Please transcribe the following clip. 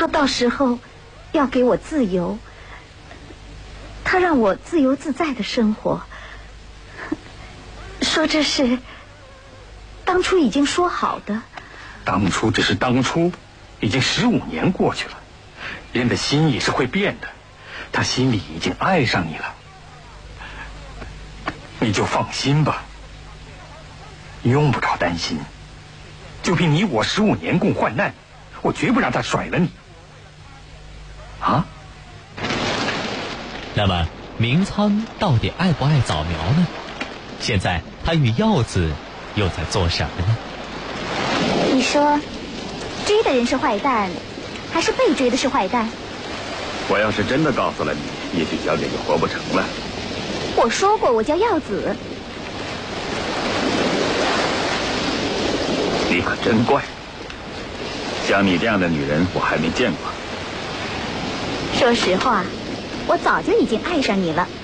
他到时候要给我自由，他让我自由自在的生活，说这是当初已经说好的。 当初只是当初，已经15年过去了，人的心也是会变的。他心里已经爱上你了，你就放心吧，用不着担心。就凭你我15年共患难，我绝不让他甩了你。啊？ 那么明仓到底爱不爱早苗呢？现在他与耀子又在做什么呢？ 你说追的人是坏蛋，还是被追的是坏蛋？ 我要是真的告诉了你，也许小姐就活不成了。 我说过我叫耀子。 你可真怪，像你这样的女人我还没见过。 说实话，我早就已经爱上你了。